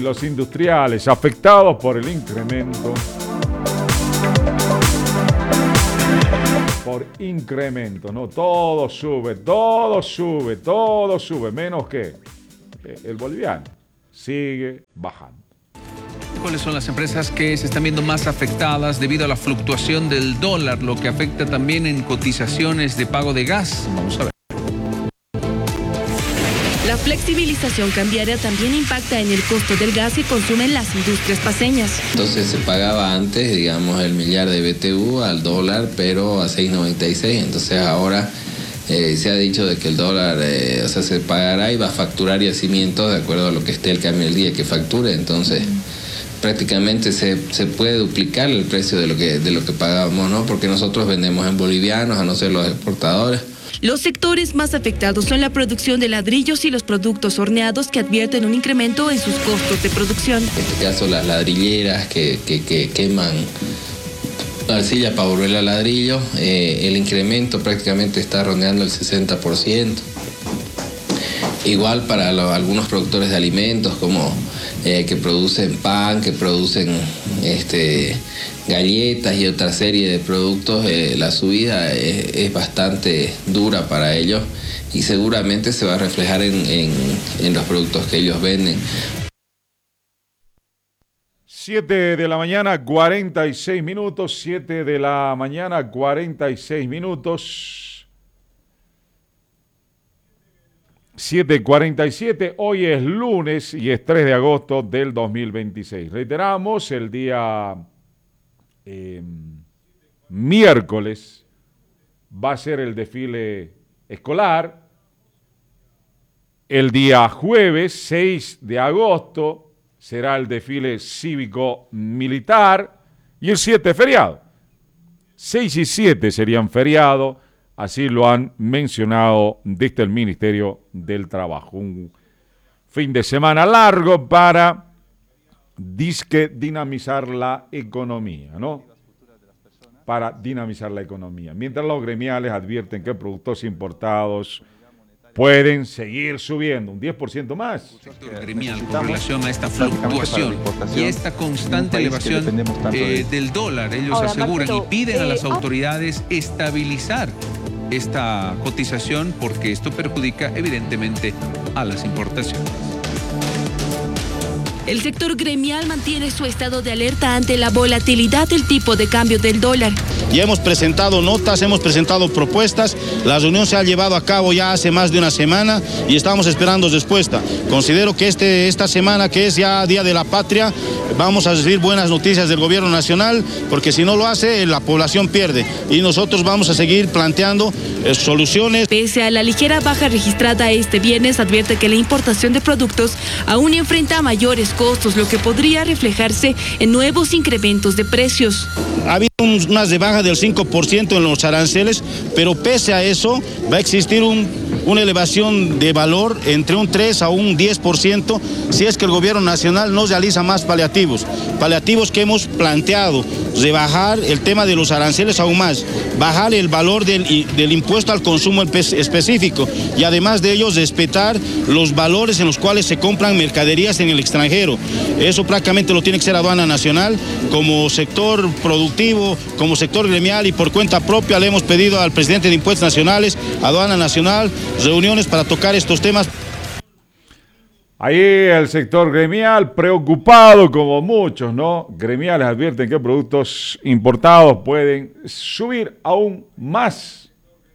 los industriales afectados por el incremento. Por incremento, ¿no? Todo sube, menos que el boliviano sigue bajando. ¿Cuáles son las empresas que se están viendo más afectadas debido a la fluctuación del dólar, lo que afecta también en cotizaciones de pago de gas? Vamos a ver. La flexibilización cambiaria también impacta en el costo del gas que consumen las industrias paceñas. Entonces se pagaba antes, digamos, el millar de BTU al dólar, pero a 6.96. Entonces ahora se ha dicho de que el dólar, se pagará y va a facturar yacimientos de acuerdo a lo que esté el cambio del día que facture. Entonces prácticamente se puede duplicar el precio de lo que pagábamos, ¿no? Porque nosotros vendemos en bolivianos, a no ser los exportadores. Los sectores más afectados son la producción de ladrillos y los productos horneados, que advierten un incremento en sus costos de producción. En este caso las ladrilleras que queman arcilla para volver a ladrillo, el incremento prácticamente está rondeando el 60%. Igual para algunos productores de alimentos como que producen pan, que producen galletas y otra serie de productos, la subida es bastante dura para ellos y seguramente se va a reflejar en los productos que ellos venden. 7 de la mañana, 46 minutos. 7 de la mañana, 46 minutos. 7:47. Hoy es lunes y es 3 de agosto del 2026. Reiteramos, el día miércoles va a ser el desfile escolar. El día jueves, 6 de agosto, será el desfile cívico-militar y el 7 feriado. 6 y 7 serían feriado, así lo han mencionado desde el Ministerio del Trabajo. Un fin de semana largo para dinamizar la economía, ¿no? Para dinamizar la economía. Mientras los gremiales advierten que productos importados pueden seguir subiendo un 10% más. Gremial con relación a esta fluctuación y esta constante elevación del dólar. Ellos aseguran y piden a las autoridades estabilizar esta cotización porque esto perjudica evidentemente a las importaciones. El sector gremial mantiene su estado de alerta ante la volatilidad del tipo de cambio del dólar. Ya hemos presentado notas, hemos presentado propuestas, la reunión se ha llevado a cabo ya hace más de una semana y estamos esperando respuesta. Considero que esta semana, que es ya Día de la Patria, vamos a recibir buenas noticias del gobierno nacional, porque si no lo hace, la población pierde y nosotros vamos a seguir planteando soluciones. Pese a la ligera baja registrada este viernes, advierte que la importación de productos aún enfrenta mayores costos, lo que podría reflejarse en nuevos incrementos de precios. Ha habido una rebaja del 5% en los aranceles, pero pese a eso va a existir una elevación de valor entre un 3 a un 10% si es que el gobierno nacional no realiza más paliativos que hemos planteado, rebajar el tema de los aranceles aún más, bajar el valor del impuesto al consumo específico y además de ello respetar los valores en los cuales se compran mercaderías en el extranjero. Eso prácticamente lo tiene que hacer Aduana Nacional. Como sector productivo, como sector gremial y por cuenta propia le hemos pedido al presidente de Impuestos Nacionales, Aduana Nacional, reuniones para tocar estos temas. Ahí el sector gremial preocupado como muchos, ¿no? Gremiales advierten que productos importados pueden subir aún más.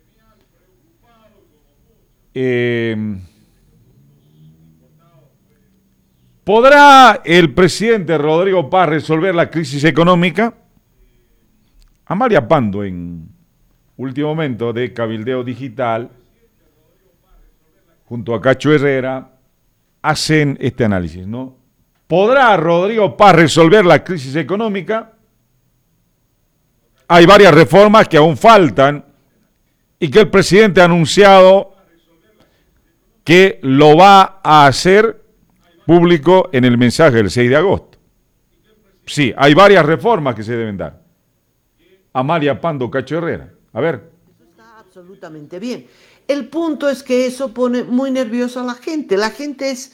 ¿Podrá el presidente Rodrigo Paz resolver la crisis económica? Amalia Pando, en último momento de Cabildeo Digital, junto a Cacho Herrera, hacen este análisis, ¿no? ¿Podrá Rodrigo Paz resolver la crisis económica? Hay varias reformas que aún faltan y que el presidente ha anunciado que lo va a hacer público en el mensaje del 6 de agosto. Sí, hay varias reformas que se deben dar. Amalia Pando, Cacho Herrera. A ver. Eso está absolutamente bien. El punto es que eso pone muy nervioso a la gente. La gente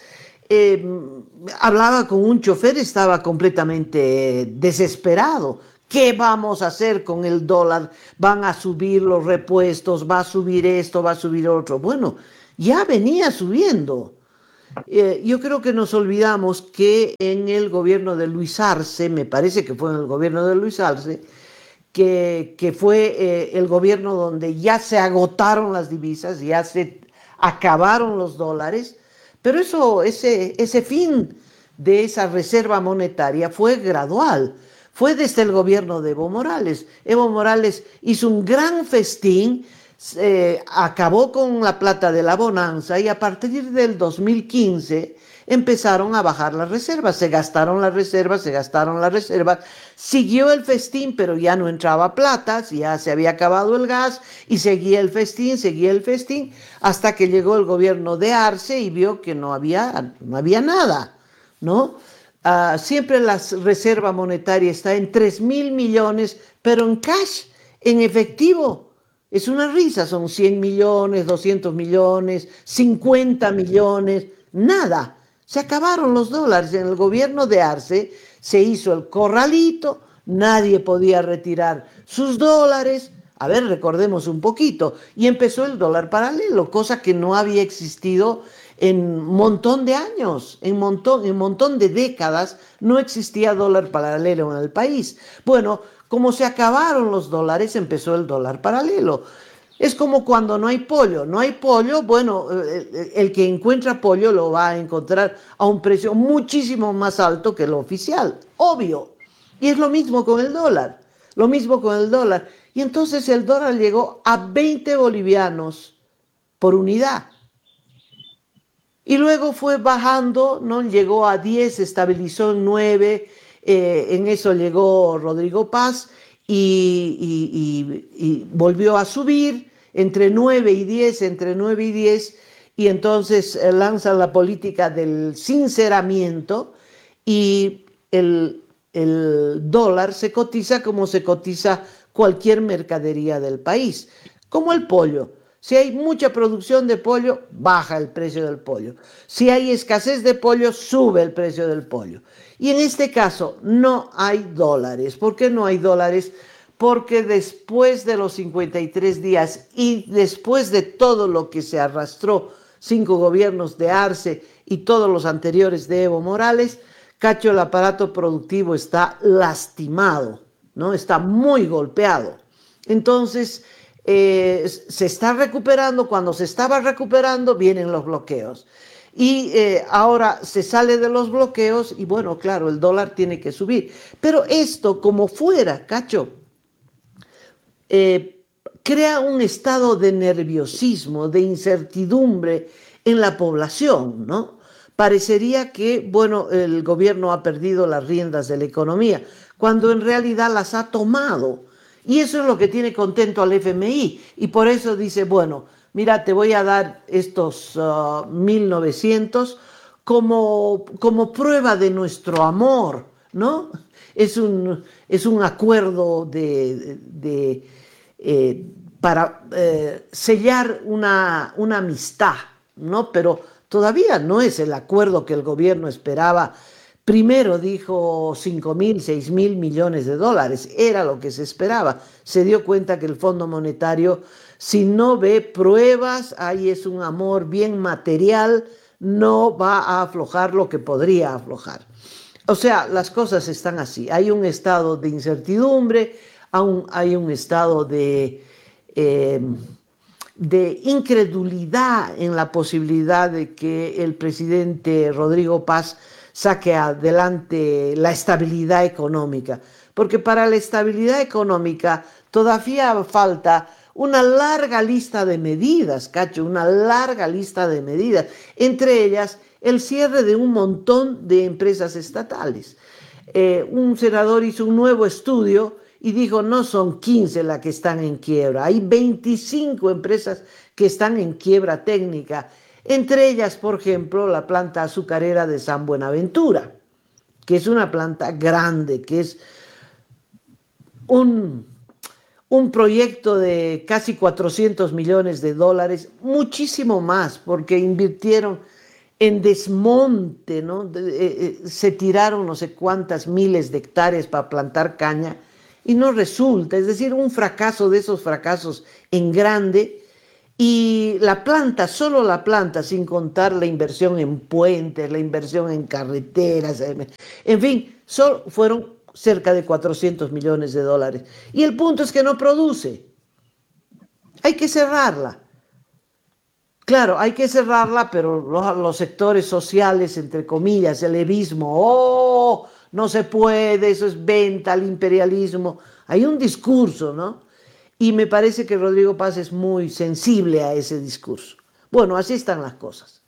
hablaba con un chofer, estaba completamente desesperado. ¿Qué vamos a hacer con el dólar? Van a subir los repuestos, va a subir esto, va a subir otro. Bueno, ya venía subiendo. Yo creo que nos olvidamos que en el gobierno de Luis Arce, me parece que fue en el gobierno de Luis Arce, que fue el gobierno donde ya se agotaron las divisas, ya se acabaron los dólares, pero ese fin de esa reserva monetaria fue gradual. Fue desde el gobierno de Evo Morales. Evo Morales hizo un gran festín, acabó con la plata de la bonanza y a partir del 2015 empezaron a bajar las reservas. Se gastaron las reservas, siguió el festín, pero ya no entraba plata, ya se había acabado el gas y seguía el festín, hasta que llegó el gobierno de Arce y vio que no había nada, ¿no? Siempre la reserva monetaria está en 3.000 millones, pero en cash, en efectivo. Es una risa, son 100 millones, 200 millones, 50 millones, nada. Se acabaron los dólares. En el gobierno de Arce se hizo el corralito, nadie podía retirar sus dólares. A ver, recordemos un poquito. Y empezó el dólar paralelo, cosa que no había existido en un montón de años, en montón de décadas, no existía dólar paralelo en el país. Bueno, como se acabaron los dólares, empezó el dólar paralelo. Es como cuando no hay pollo. No hay pollo, bueno, el que encuentra pollo lo va a encontrar a un precio muchísimo más alto que lo oficial, obvio. Y es lo mismo con el dólar, Y entonces el dólar llegó a 20 bolivianos por unidad. Y luego fue bajando, ¿no? Llegó a 10, se estabilizó en 9, en eso llegó Rodrigo Paz y volvió a subir entre 9 y 10, y entonces lanzan la política del sinceramiento y el dólar se cotiza como se cotiza cualquier mercadería del país, como el pollo. Si hay mucha producción de pollo, baja el precio del pollo. Si hay escasez de pollo, sube el precio del pollo. Y en este caso no hay dólares. ¿Por qué no hay dólares? Porque después de los 53 días y después de todo lo que se arrastró, 5 gobiernos de Arce y todos los anteriores de Evo Morales, cacho, el aparato productivo está lastimado, ¿no? Está muy golpeado. Entonces, se está recuperando. Cuando se estaba recuperando, vienen los bloqueos. Y ahora se sale de los bloqueos y bueno, claro, el dólar tiene que subir. Pero esto, como fuera, cacho, crea un estado de nerviosismo, de incertidumbre en la población, ¿no? Parecería que, bueno, el gobierno ha perdido las riendas de la economía, cuando en realidad las ha tomado. Y eso es lo que tiene contento al FMI. Y por eso dice, bueno, mira, te voy a dar estos 1.900 como prueba de nuestro amor, ¿no? Es un acuerdo para sellar una amistad, ¿no? Pero todavía no es el acuerdo que el gobierno esperaba. Primero dijo 5.000, 6.000 millones de dólares, era lo que se esperaba. Se dio cuenta que el Fondo Monetario, si no ve pruebas, ahí es un amor bien material, no va a aflojar lo que podría aflojar. O sea, las cosas están así. Hay un estado de incertidumbre, hay un estado de incredulidad en la posibilidad de que el presidente Rodrigo Paz saque adelante la estabilidad económica, porque para la estabilidad económica todavía falta una larga lista de medidas, cacho, una larga lista de medidas, entre ellas el cierre de un montón de empresas estatales. Un senador hizo un nuevo estudio y dijo, no son 15 las que están en quiebra, hay 25 empresas que están en quiebra técnica. Entre ellas, por ejemplo, la planta azucarera de San Buenaventura, que es una planta grande, que es un proyecto de casi 400 millones de dólares, muchísimo más, porque invirtieron en desmonte, ¿no? Se tiraron no sé cuántas miles de hectáreas para plantar caña y no resulta, es decir, un fracaso de esos fracasos en grande. Y la planta, solo la planta, sin contar la inversión en puentes, la inversión en carreteras, en fin, solo fueron cerca de 400 millones de dólares. Y el punto es que no produce. Hay que cerrarla. Claro, hay que cerrarla, pero los sectores sociales, entre comillas, el levismo, no se puede, eso es venta al imperialismo. Hay un discurso, ¿no? Y me parece que Rodrigo Paz es muy sensible a ese discurso. Bueno, así están las cosas.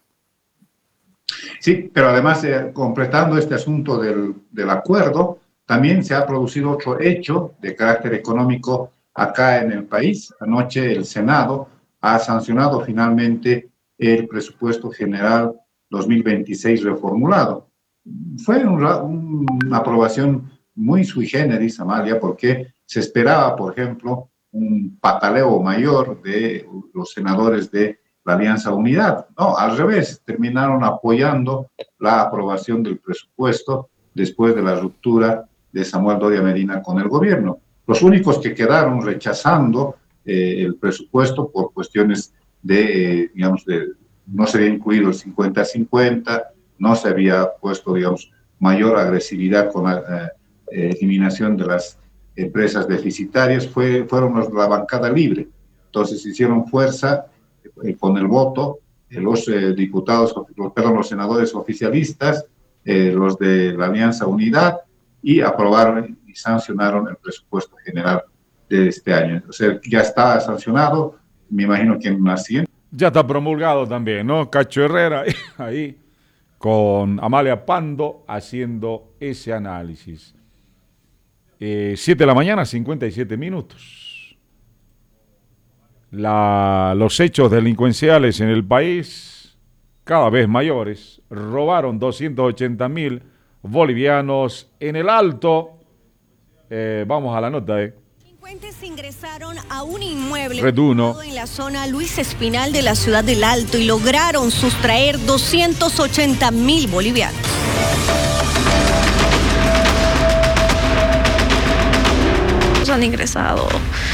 Sí, pero además, completando este asunto del acuerdo, también se ha producido otro hecho de carácter económico acá en el país. Anoche el Senado ha sancionado finalmente el presupuesto general 2026 reformulado. Fue una aprobación muy sui generis, Amalia, porque se esperaba, por ejemplo, un pataleo mayor de los senadores de la Alianza Unidad. No, al revés, terminaron apoyando la aprobación del presupuesto después de la ruptura de Samuel Doria Medina con el gobierno. Los únicos que quedaron rechazando el presupuesto por cuestiones digamos, no se había incluido el 50-50, no se había puesto, digamos, mayor agresividad con la eliminación de las empresas deficitarias, fueron la bancada libre. Entonces hicieron fuerza con el voto los diputados, los senadores oficialistas, los de la Alianza Unidad, y aprobaron y sancionaron el presupuesto general de este año. O sea, ya está sancionado, me imagino que en la siguiente. Ya está promulgado también, ¿no? Cacho Herrera ahí con Amalia Pando haciendo ese análisis. 7 de la mañana, 57 minutos. Los hechos delincuenciales en el país cada vez mayores. Robaron 280.000 bolivianos en el Alto. Vamos a la nota, Delincuentes ingresaron a un inmueble en la zona Luis Espinal de la ciudad del Alto y lograron sustraer 280.000 bolivianos. Han ingresado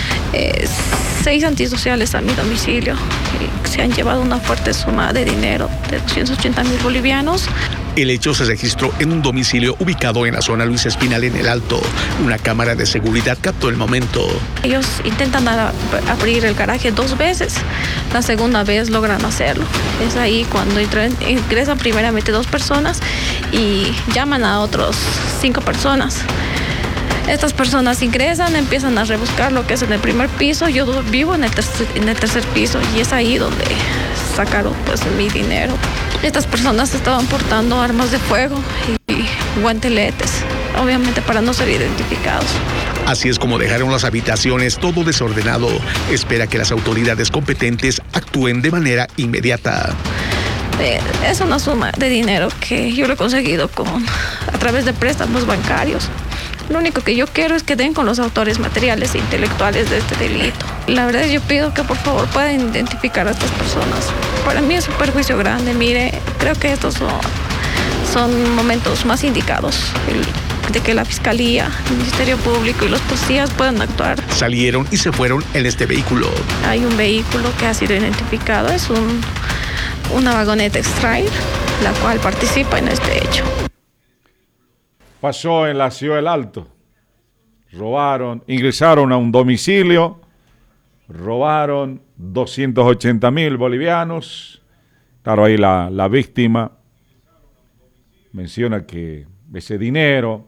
6 antisociales a mi domicilio y se han llevado una fuerte suma de dinero de 280.000 bolivianos. El hecho se registró en un domicilio ubicado en la zona Luis Espinal en el Alto. Una cámara de seguridad captó el momento. Ellos intentan abrir el garaje 2 veces. La segunda vez logran hacerlo. Es ahí cuando ingresan primeramente 2 personas y llaman a otros 5 personas. Estas personas ingresan, empiezan a rebuscar lo que es en el primer piso. Yo vivo en el tercer piso y es ahí donde sacaron pues mi dinero. Estas personas estaban portando armas de fuego y guanteletes, obviamente para no ser identificados. Así es como dejaron las habitaciones todo desordenado. Espera que las autoridades competentes actúen de manera inmediata. Es una suma de dinero que yo lo he conseguido a través de préstamos bancarios. Lo único que yo quiero es que den con los autores materiales e intelectuales de este delito. La verdad yo pido que por favor puedan identificar a estas personas. Para mí es un perjuicio grande. Mire, creo que estos son momentos más indicados de que la Fiscalía, el Ministerio Público y los policías puedan actuar. Salieron y se fueron en este vehículo. Hay un vehículo que ha sido identificado, es una vagoneta X-Trail, la cual participa en este hecho. Pasó en la ciudad del Alto. Ingresaron a un domicilio, robaron 280.000 bolivianos. Claro, ahí la víctima menciona que ese dinero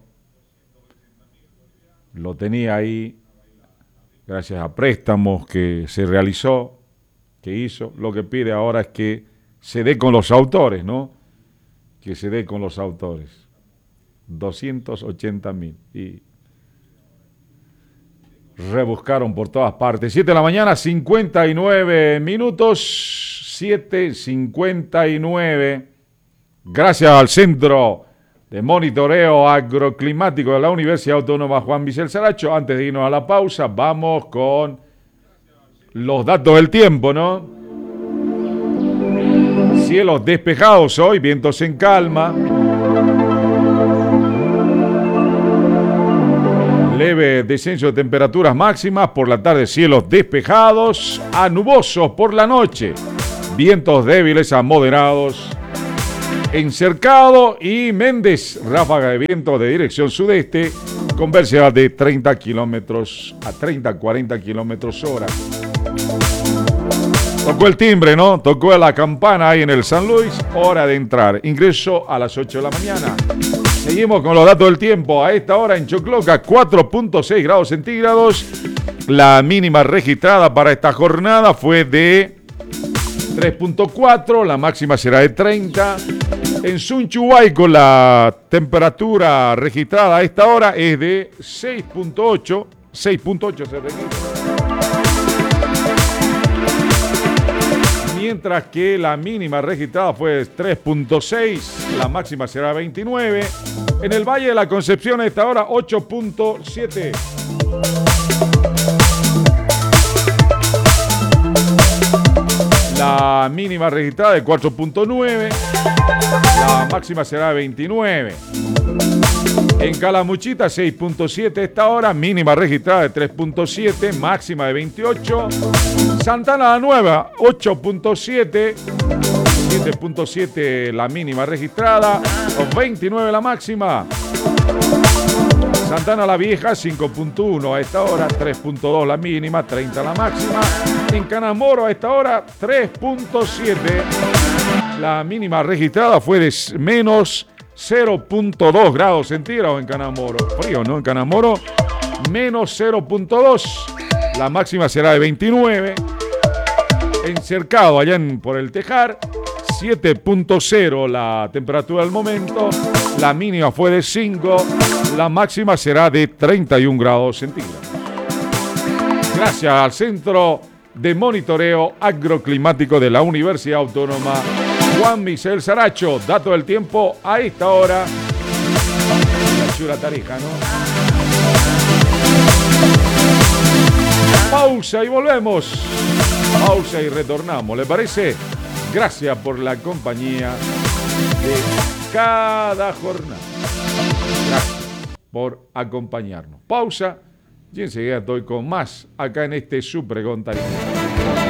lo tenía ahí gracias a préstamos que se realizó, que hizo. Lo que pide ahora es que se dé con los autores, ¿no? Que se dé con los autores. 280.000 y rebuscaron por todas partes. 7 de la mañana, 59 minutos, 7:59. Gracias al Centro de Monitoreo Agroclimático de la Universidad Autónoma Juan Vicel Saracho. Antes de irnos a la pausa, vamos con los datos del tiempo, ¿no? Cielos despejados hoy, vientos en calma. Leve descenso de temperaturas máximas. Por la tarde, cielos despejados a nubosos por la noche. Vientos débiles a moderados. En Cercado y Méndez, ráfaga de viento de dirección sudeste con velocidad de 30 kilómetros a 40 kilómetros hora. Tocó el timbre, ¿no? Tocó la campana ahí en el San Luis. Hora de entrar. Ingreso a las 8 de la mañana. Seguimos con los datos del tiempo. A esta hora en Chocloca, 4.6 grados centígrados. La mínima registrada para esta jornada fue de 3.4. La máxima será de 30. En Sunchubaico la temperatura registrada a esta hora es de 6.8. 6.8 se registra. Mientras que la mínima registrada fue de 3.6, la máxima será 29. En el Valle de la Concepción a esta hora 8.7. La mínima registrada de 4.9, la máxima será de 29. En Calamuchita 6.7 esta hora, mínima registrada de 3.7, máxima de 28. Santana la Nueva 8.7, 7.7 la mínima registrada, con 29 la máxima. Santana la Vieja 5.1 a esta hora, 3.2 la mínima, 30 la máxima. En Canamoro a esta hora 3.7. La mínima registrada fue de menos 0.2 grados centígrados en Canamoro. Frío, ¿no? En Canamoro menos 0.2. La máxima será de 29. En Cercado, allá por el Tejar, 7.0 la temperatura del momento. La mínima fue de 5. La máxima será de 31 grados centígrados. Gracias al Centro de Monitoreo Agroclimático de la Universidad Autónoma Juan Michel Saracho. Dato del tiempo a esta hora. La chula Tarija, ¿no? Pausa y volvemos. Pausa y retornamos. ¿Le parece? Gracias por la compañía de cada jornada. Gracias por acompañarnos. Pausa y enseguida estoy con más acá en este Su Pregón Tarija.